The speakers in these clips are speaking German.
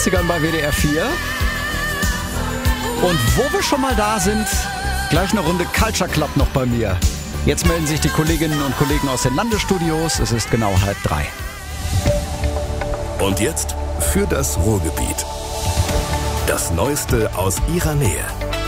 80ern bei WDR 4. Und wo wir schon mal da sind, gleich eine Runde Culture Club noch bei mir. Jetzt melden sich die Kolleginnen und Kollegen aus den Landesstudios. Es ist genau 2:30. Und jetzt für das Ruhrgebiet. Das Neueste aus ihrer Nähe.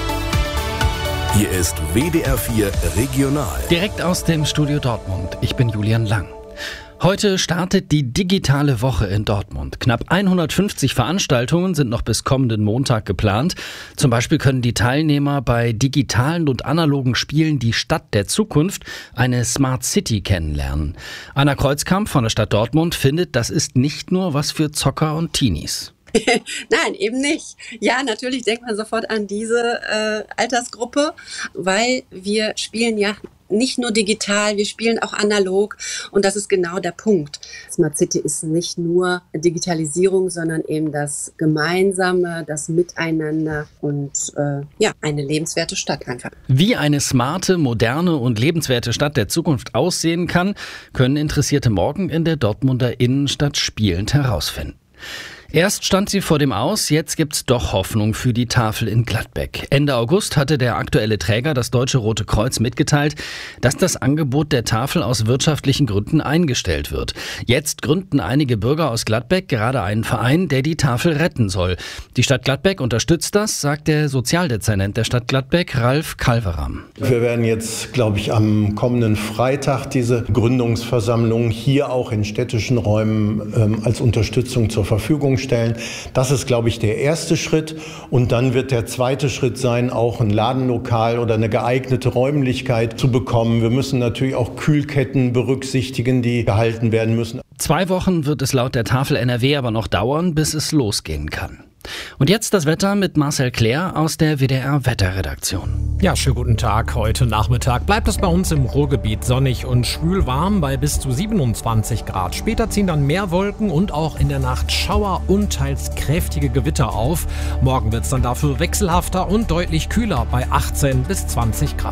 Hier ist WDR 4 Regional. Direkt aus dem Studio Dortmund. Ich bin Julian Lang. Heute startet die digitale Woche in Dortmund. Knapp 150 Veranstaltungen sind noch bis kommenden Montag geplant. Zum Beispiel können die Teilnehmer bei digitalen und analogen Spielen die Stadt der Zukunft, eine Smart City, kennenlernen. Anna Kreuzkamp von der Stadt Dortmund findet, das ist nicht nur was für Zocker und Teenies. Nein, eben nicht. Ja, natürlich denkt man sofort an diese Altersgruppe, weil wir spielen ja nicht nur digital, wir spielen auch analog und das ist genau der Punkt. Smart City ist nicht nur Digitalisierung, sondern eben das Gemeinsame, das Miteinander und eine lebenswerte Stadt einfach. Wie eine smarte, moderne und lebenswerte Stadt der Zukunft aussehen kann, können Interessierte morgen in der Dortmunder Innenstadt spielend herausfinden. Erst stand sie vor dem Aus, jetzt gibt's doch Hoffnung für die Tafel in Gladbeck. Ende August hatte der aktuelle Träger, das Deutsche Rote Kreuz, mitgeteilt, dass das Angebot der Tafel aus wirtschaftlichen Gründen eingestellt wird. Jetzt gründen einige Bürger aus Gladbeck gerade einen Verein, der die Tafel retten soll. Die Stadt Gladbeck unterstützt das, sagt der Sozialdezernent der Stadt Gladbeck, Ralf Kalveram. Wir werden jetzt, glaube ich, am kommenden Freitag diese Gründungsversammlung hier auch in städtischen Räumen als Unterstützung zur Verfügung stellen. Das ist, glaube ich, der erste Schritt. Und dann wird der zweite Schritt sein, auch ein Ladenlokal oder eine geeignete Räumlichkeit zu bekommen. Wir müssen natürlich auch Kühlketten berücksichtigen, die gehalten werden müssen. 2 Wochen wird es laut der Tafel NRW aber noch dauern, bis es losgehen kann. Und jetzt das Wetter mit Marcel Claire aus der WDR-Wetterredaktion. Ja, schönen guten Tag. Heute Nachmittag bleibt es bei uns im Ruhrgebiet sonnig und schwül warm bei bis zu 27 Grad. Später ziehen dann mehr Wolken und auch in der Nacht Schauer und teils kräftige Gewitter auf. Morgen wird es dann dafür wechselhafter und deutlich kühler bei 18 bis 20 Grad.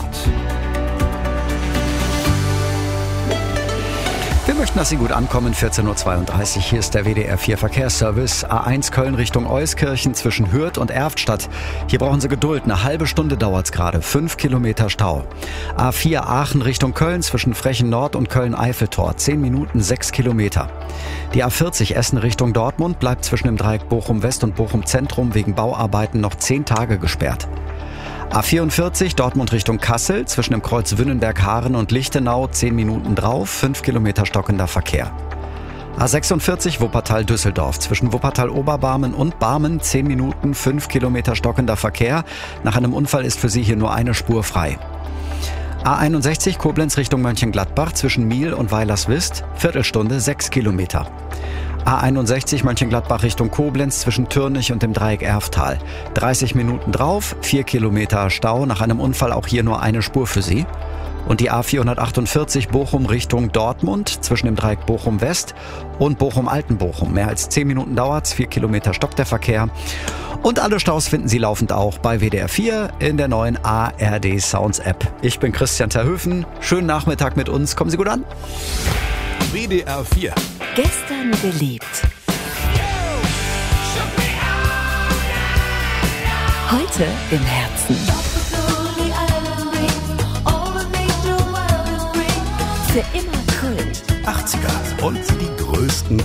Wir möchten, dass Sie gut ankommen. 14:32 Uhr. Hier ist der WDR 4 Verkehrsservice. A1 Köln Richtung Euskirchen zwischen Hürth und Erftstadt. Hier brauchen Sie Geduld. Eine halbe Stunde dauert's gerade. 5 Kilometer Stau. A4 Aachen Richtung Köln zwischen Frechen Nord und Köln-Eiffeltor. 10 Minuten, 6 Kilometer. Die A40 Essen Richtung Dortmund bleibt zwischen dem Dreieck Bochum West und Bochum Zentrum wegen Bauarbeiten noch 10 Tage gesperrt. A44 Dortmund Richtung Kassel zwischen dem Kreuz Wünnenberg-Haaren und Lichtenau 10 Minuten drauf, 5 Kilometer stockender Verkehr. A46 Wuppertal-Düsseldorf zwischen Wuppertal-Oberbarmen und Barmen 10 Minuten, 5 Kilometer stockender Verkehr. Nach einem Unfall ist für Sie hier nur eine Spur frei. A61 Koblenz Richtung Mönchengladbach zwischen Miel und Weilerswist, Viertelstunde 6 Kilometer. A61 Mönchengladbach Richtung Koblenz zwischen Türnich und dem Dreieck Erftal. 30 Minuten drauf, 4 Kilometer Stau, nach einem Unfall auch hier nur eine Spur für Sie. Und die A448 Bochum Richtung Dortmund zwischen dem Dreieck Bochum West und Bochum-Altenbochum. Mehr als 10 Minuten dauert's, 4 Kilometer stockt der Verkehr. Und alle Staus finden Sie laufend auch bei WDR 4 in der neuen ARD Sounds App. Ich bin Christian Terhöfen. Schönen Nachmittag mit uns. Kommen Sie gut an. WDR 4. Gestern geliebt. Heute im Herzen. Für immer Kult. 80er und die größten